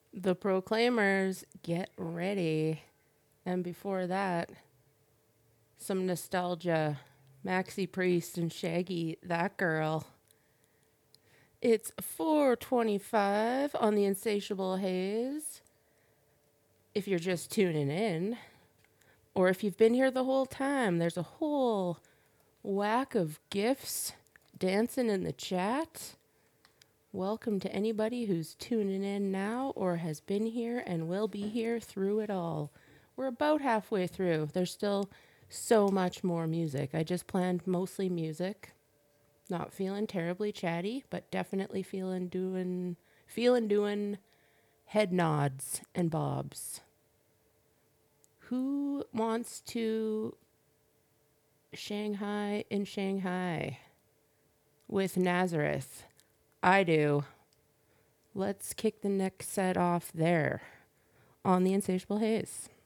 The Proclaimers, get ready. And before that, some nostalgia. Maxi Priest and Shaggy, that girl. It's 4:25 on the Insatiable Haze. If you're just tuning in, or if you've been here the whole time, there's a whole whack of gifts dancing in the chat. Welcome to anybody who's tuning in now or has been here and will be here through it all. We're about halfway through. There's still so much more music. I just planned mostly music. Not feeling terribly chatty, but definitely feeling doing head nods and bobs. Who wants to Shanghai in Shanghai with Nazareth? I do. Let's kick the next set off there on the Insatiable Haze.